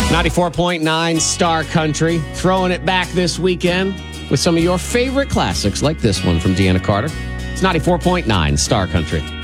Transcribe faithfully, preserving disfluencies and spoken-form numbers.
ninety-four point nine Star Country, throwing it back this weekend with some of your favorite classics like this one from Deanna Carter. It's ninety-four point nine Star Country.